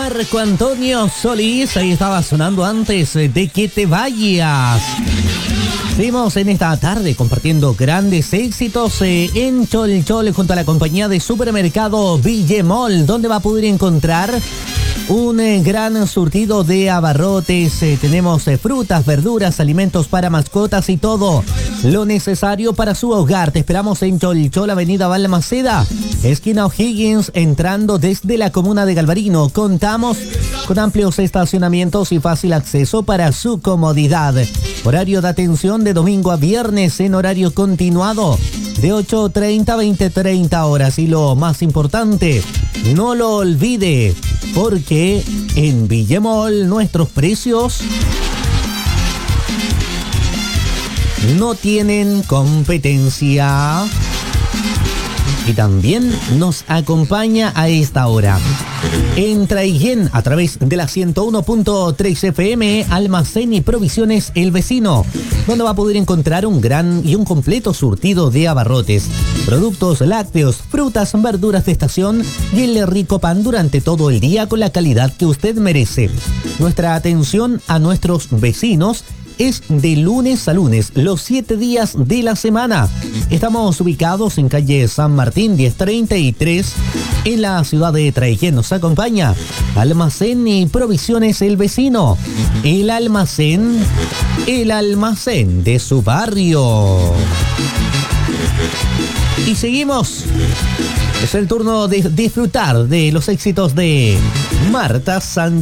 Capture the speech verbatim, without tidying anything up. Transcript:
Marco Antonio Solís, ahí estaba sonando antes de que te vayas. Seguimos en esta tarde compartiendo grandes éxitos eh, en Cholchol junto a la compañía de supermercado Villemol, donde va a poder encontrar un eh, gran surtido de abarrotes. Eh, tenemos eh, frutas, verduras, alimentos para mascotas y todo lo necesario para su hogar. Te esperamos en Cholchol, avenida Balmaceda, esquina O'Higgins, entrando desde la comuna de Galvarino. Contamos con amplios estacionamientos y fácil acceso para su comodidad. Horario de atención de domingo a viernes en horario continuado de ocho treinta a veinte treinta horas. Y lo más importante, no lo olvide, porque en Villemol nuestros precios no tienen competencia. Y también nos acompaña a esta hora en Traiguén a través de la ciento uno punto tres F M, Almacén y Provisiones El Vecino, donde va a poder encontrar un gran y un completo surtido de abarrotes, productos lácteos, frutas, verduras de estación y el rico pan durante todo el día con la calidad que usted merece. Nuestra atención a nuestros vecinos es de lunes a lunes, los siete días de la semana. Estamos ubicados en calle San Martín diez treinta y tres, en la ciudad de Traiguén. Nos acompaña Almacén y Provisiones El Vecino, el almacén, el almacén de su barrio. Y seguimos. Es el turno de disfrutar de los éxitos de Marta Sánchez.